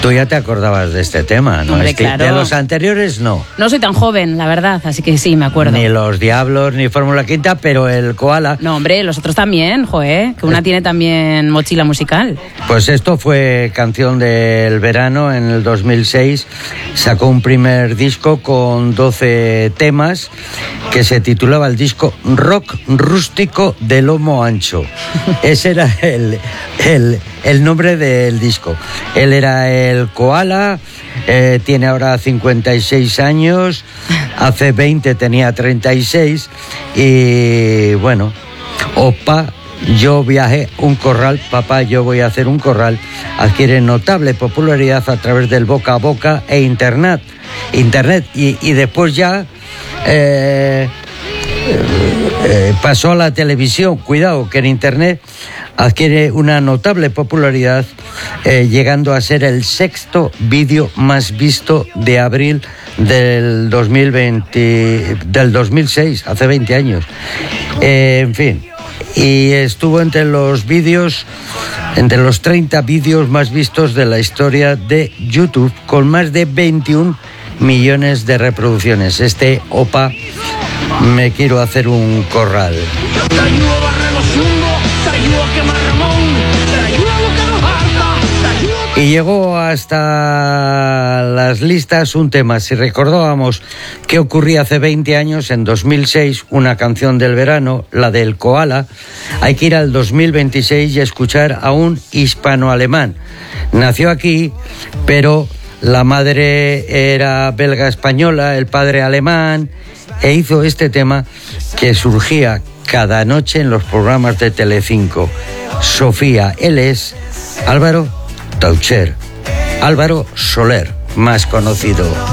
Tú ya te acordabas de este tema, ¿no? Hombre, Es que claro. de los anteriores no. No soy tan joven, la verdad, así que sí, me acuerdo. Ni Los Diablos, ni Fórmula Quinta, pero el Koala. No, hombre, los otros también, joder, que una tiene también mochila musical. Pues esto fue canción del verano en el 2006. Sacó un primer disco con 12 temas que se titulaba el disco Rock Rústico de Lomo Ancho. Ese era el nombre del disco. Él era el Koala, tiene ahora 56 años, hace 20 tenía 36 y bueno, opa, yo viajé un corral, papá, yo voy a hacer un corral, adquiere notable popularidad a través del boca a boca e internet y después ya pasó a la televisión. Cuidado, que en internet adquiere una notable popularidad, llegando a ser el sexto vídeo más visto de abril del 2006, hace 20 años. En fin, y estuvo entre los 30 vídeos más vistos de la historia de YouTube, con más de 21 millones de reproducciones. Este Opa, me quiero hacer un corral. Y llegó hasta las listas un tema. Si recordábamos qué ocurría hace 20 años, en 2006, una canción del verano, la del Koala, hay que ir al 2026 y escuchar a un hispano-alemán. Nació aquí, pero la madre era belga-española, el padre alemán, e hizo este tema que surgía cada noche en los programas de Telecinco. Sofía, él es Álvaro Taucher, Álvaro Soler, más conocido.